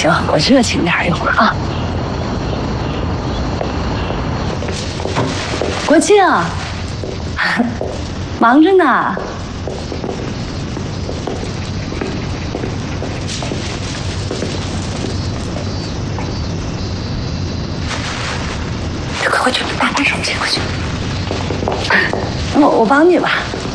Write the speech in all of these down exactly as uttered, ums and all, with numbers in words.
行，我热情点一会儿啊。国庆，忙着呢。快快去，拿拿手机过去。我我帮你吧。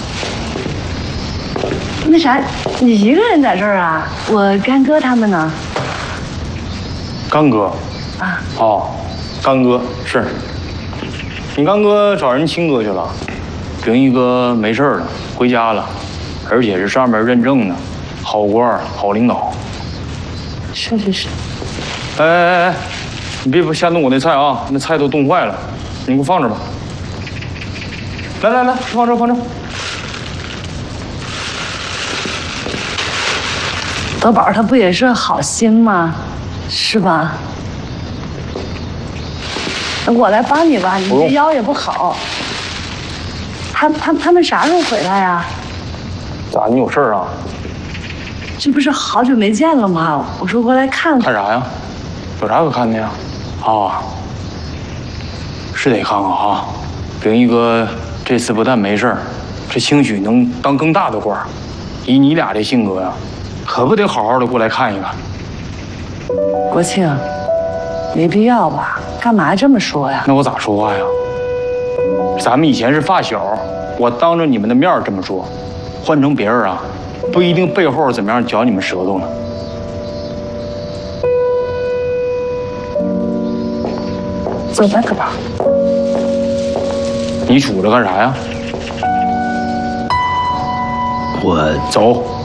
那啥，你一个人在这儿啊？我干哥他们呢？ 干哥。 啊。 哦，干哥是。你干哥找人亲哥去了，秉义哥没事了，回家了，而且是上面认证的，好官好领导。 是是是。 哎哎哎，你别瞎弄我那菜啊，那菜都冻坏了，你给我放这吧。来来来，放这放这。 德宝他不也是好心吗？是吧？我来帮你吧，你这腰也不好。他他他们啥时候回来呀？ 咋？你有事儿啊？ 这不是好久没见了吗？我说过来看看。 看啥呀？有啥可看的呀？啊，是得看看啊。秉义哥这次不但没事儿，这兴许能当更大的官儿。以你俩这性格呀，可不得好好的过来看一看。 国庆，没必要吧？干嘛这么说呀？ 那我咋说话呀？咱们以前是发小，我当着你们的面这么说，换成别人啊，不一定背后怎么样嚼你们舌头呢。 走吧，德宝。 你杵着干啥呀？ 我走。